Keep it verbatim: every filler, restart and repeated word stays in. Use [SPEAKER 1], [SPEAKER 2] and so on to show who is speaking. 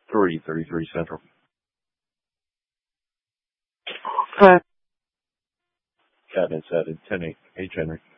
[SPEAKER 1] three thirty-three Central.
[SPEAKER 2] Okay.
[SPEAKER 1] Cabinet's at ten eight H. Henry.